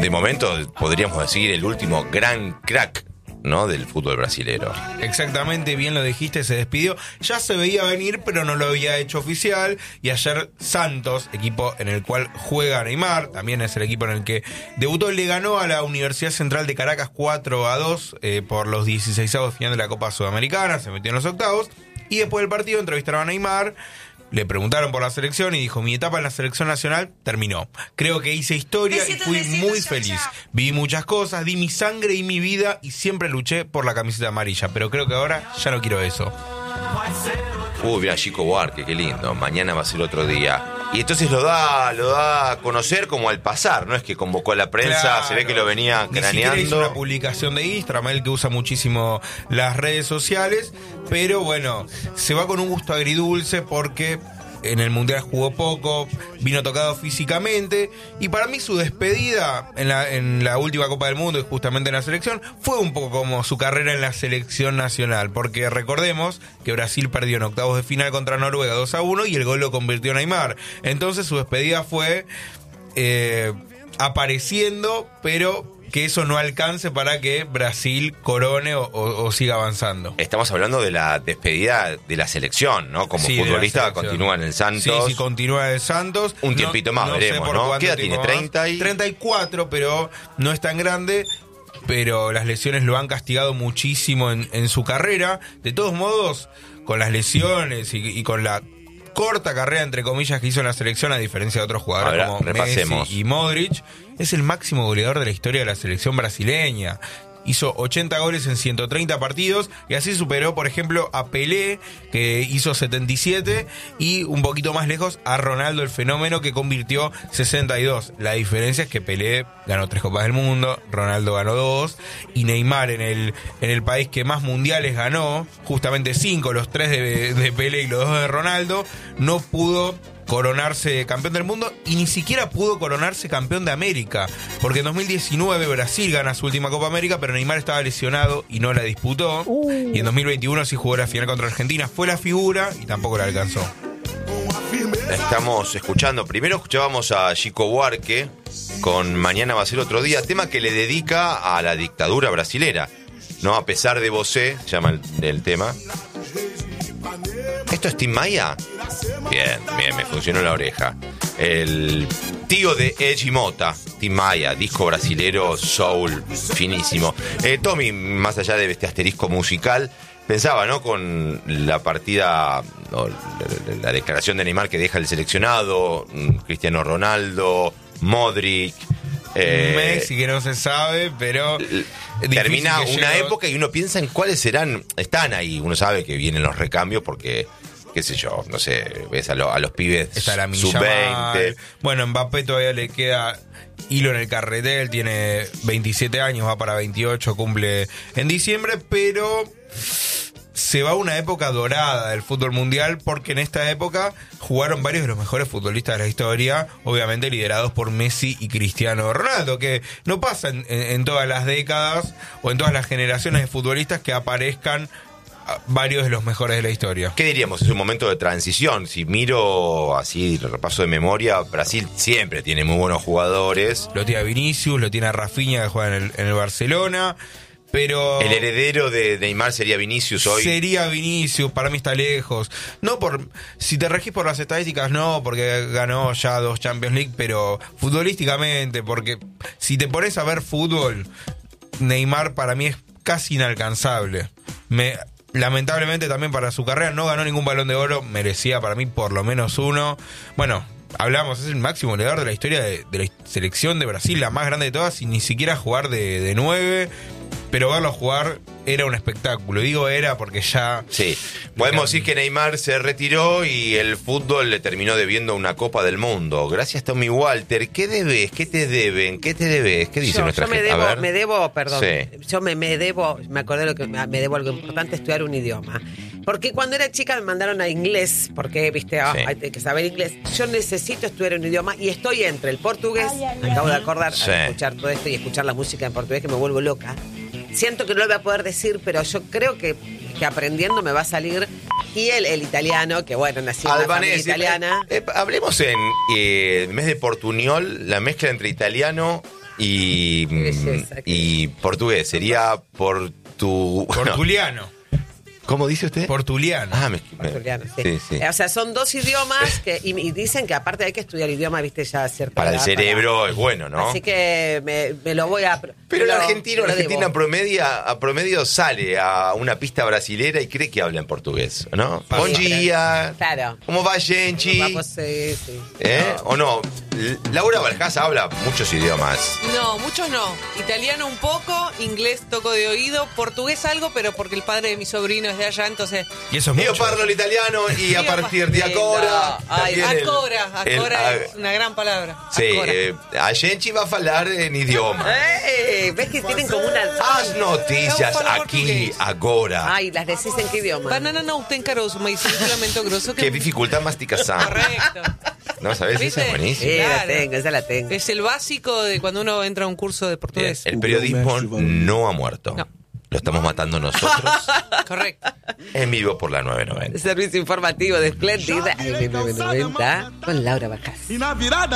de momento podríamos decir el último gran crack, ¿no?, del fútbol brasilero. Exactamente, bien lo dijiste, se despidió. Ya se veía venir, pero no lo había hecho oficial. Y ayer Santos, equipo en el cual juega Neymar, también es el equipo en el que debutó, le ganó a la Universidad Central de Caracas 4-2 por los 16avos de final de la Copa Sudamericana, se metió en los octavos. Y después del partido entrevistaron a Neymar. Le preguntaron por la selección y dijo: mi etapa en la selección nacional terminó. Creo que hice historia y fui muy feliz. Viví muchas cosas, di mi sangre y mi vida y siempre luché por la camiseta amarilla. Pero creo que ahora ya no quiero eso. Mira, Chico Buarque, qué lindo. Mañana va a ser otro día. Y entonces lo da a conocer como al pasar, ¿no? Es que convocó a la prensa, claro, se ve que lo venía craneando. Hizo una publicación de Instagram, él que usa muchísimo las redes sociales, pero bueno, se va con un gusto agridulce porque en el Mundial jugó poco, vino tocado físicamente, y para mí su despedida en la última Copa del Mundo y justamente en la selección fue un poco como su carrera en la selección nacional, porque recordemos que Brasil perdió en octavos de final contra Noruega 2-1 y el gol lo convirtió Neymar. Entonces su despedida fue apareciendo, pero que eso no alcance para que Brasil corone o siga avanzando. Estamos hablando de la despedida de la selección, ¿no? Como futbolista continúa en el Santos. Sí, continúa en el Santos. Un tiempito más veremos, ¿no? ¿Qué edad tiene? 34, pero no es tan grande. Pero las lesiones lo han castigado muchísimo en su carrera. De todos modos, con las lesiones y con la corta carrera, entre comillas, que hizo en la selección, a diferencia de otros jugadores como Messi y Modric, es el máximo goleador de la historia de la selección brasileña. Hizo 80 goles en 130 partidos y así superó, por ejemplo, a Pelé, que hizo 77, y un poquito más lejos a Ronaldo, el fenómeno, que convirtió 62. La diferencia es que Pelé ganó 3 Copas del Mundo, Ronaldo ganó 2, y Neymar en el país que más mundiales ganó, justamente 5, los 3 de Pelé y los 2 de Ronaldo, no pudo coronarse campeón del mundo y ni siquiera pudo coronarse campeón de América, porque en 2019 Brasil gana su última Copa América, pero Neymar estaba lesionado y no la disputó, y en 2021 sí jugó la final contra Argentina, fue la figura y tampoco la alcanzó. Estamos escuchando, primero escuchábamos a Chico Buarque con Mañana va a ser otro día, tema que le dedica a la dictadura brasilera, ¿no? A pesar de Você, se llama el tema. ¿Esto es Tim Maia? Bien, me funcionó la oreja. El tío de Edgy Mota, Tim Maia, disco brasilero, soul, finísimo. Tommy, más allá de este asterisco musical, pensaba, ¿no?, con la partida, no, la declaración de Neymar que deja el seleccionado, Cristiano Ronaldo, Modric, Messi, que no se sabe, pero termina una época y uno piensa en cuáles serán. Están ahí, uno sabe que vienen los recambios porque, qué sé yo, no sé, ves a los pibes sub-20. Bueno, Mbappé todavía le queda hilo en el carretel, tiene 27 años, va para 28, cumple en diciembre, pero se va a una época dorada del fútbol mundial, porque en esta época jugaron varios de los mejores futbolistas de la historia, obviamente liderados por Messi y Cristiano Ronaldo, que no pasa en todas las décadas o en todas las generaciones de futbolistas que aparezcan varios de los mejores de la historia. ¿Qué diríamos? Es un momento de transición. Si miro así el repaso de memoria, Brasil siempre tiene muy buenos jugadores. Lo tiene a Vinicius, lo tiene a Rafinha, que juega en el Barcelona. Pero el heredero de Neymar sería Vinicius hoy. Sería Vinicius, para mí está lejos. No por, si te regís por las estadísticas, no, porque ganó ya 2 Champions League, pero futbolísticamente, porque si te pones a ver fútbol, Neymar para mí es casi inalcanzable. Lamentablemente también para su carrera no ganó ningún Balón de Oro, merecía para mí por lo menos uno. Bueno, hablamos, es el máximo goleador de la historia de la selección de Brasil, la más grande de todas, sin ni siquiera jugar de 9. Pero verlo jugar era un espectáculo. Digo era porque ya... Sí, podemos decir que Neymar se retiró y el fútbol le terminó debiendo una Copa del Mundo. Gracias, Tommy Walter. ¿Qué debes? ¿Qué te deben? ¿Qué te debes? ¿Qué dice nuestra gente? Me debo, Sí. Yo me debo, me acordé lo que me debo algo importante, estudiar un idioma. Porque cuando era chica me mandaron a inglés, porque, viste, hay que saber inglés. Yo necesito estudiar un idioma y estoy entre el portugués, me acabo de acordar, al escuchar todo esto y escuchar la música en portugués, que me vuelvo loca. Siento que no lo voy a poder decir, pero yo creo que aprendiendo me va a salir. Y el italiano, que bueno, nací en una familia italiana. Hablemos en mes de portuñol, la mezcla entre italiano y portugués sería Portuliano. ¿Cómo dice usted? Portuliano. Portuliano, sí. O sea, son 2 idiomas y dicen que aparte hay que estudiar idioma, viste, ya cierta para el edad, cerebro es bueno, ¿no? Así que me lo voy a... Pero la Argentina promedio sale a una pista brasilera y cree que habla en portugués, ¿no? Sí, Bom dia. Claro. ¿Cómo va, gente? Vamos, sí. ¿O no? Laura Valjas habla muchos idiomas. No, muchos no. Italiano un poco, inglés toco de oído, portugués algo, pero porque el padre de mi sobrino es de allá, entonces... Y eso es Io mucho. parlo l'italiano y a partir de ahora... Ay, acora es una gran palabra. Sí, Acora. a gente va a hablar en idioma. ¿Ves que tienen como una... As noticias Fala aquí, portugués. agora. Ay, ¿las decís en qué idioma? Banana não tem caroço, mas lamento grosso Que dificultad masticación. Correcto. ¿No sabes? Esa ¿Viste? es buenísima. Sí, Claro. esa la tengo. Es el básico de cuando uno entra a un curso de portugués. El periodismo no ha muerto. No. Lo estamos matando nosotros Correcto. en vivo por la 990. Servicio informativo de Splendid, AM990, con Laura Valjas.